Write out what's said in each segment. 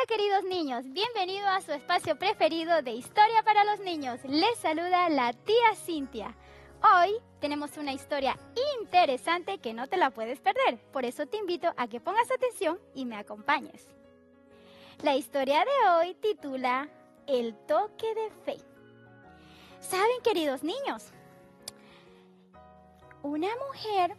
Hola queridos niños, bienvenidos a su espacio preferido de Historia para los Niños. Les saluda la tía Cintia. Hoy tenemos una historia interesante que no te la puedes perder, por eso te invito a que pongas atención y me acompañes. La historia de hoy titula El toque de fe. ¿Saben, queridos niños? Una mujer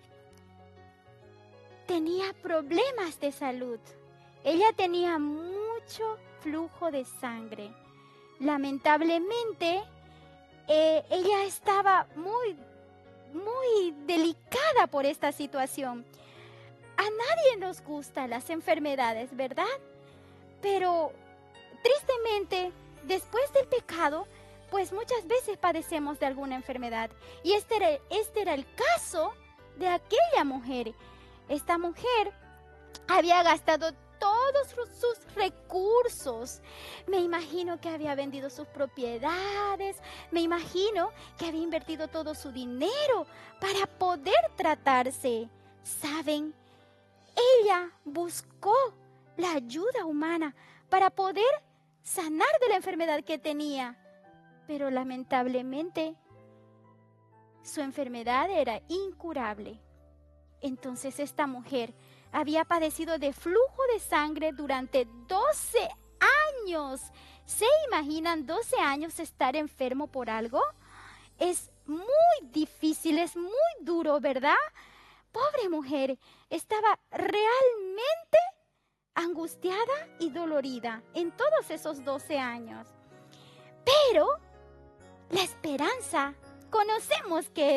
tenía problemas de salud. Ella tenía mucho flujo de sangre. Lamentablemente, ella estaba muy delicada por esta situación. A nadie nos gustan las enfermedades, ¿verdad? Pero, tristemente, después del pecado, pues muchas veces padecemos de alguna enfermedad. Y este era el caso de aquella mujer. Esta mujer había gastado todos sus recursos. Me imagino que había vendido sus propiedades. Me imagino que había invertido todo su dinero para poder tratarse. ¿Saben? Ella buscó la ayuda humana para poder sanar de la enfermedad que tenía. Pero lamentablemente, su enfermedad era incurable. Entonces esta mujer había padecido de flujo de sangre durante 12 años. ¿Se imaginan 12 años estar enfermo por algo? Es muy difícil, es muy duro, ¿verdad? Pobre mujer, estaba realmente angustiada y dolorida en todos esos 12 años. Pero la esperanza, conocemos que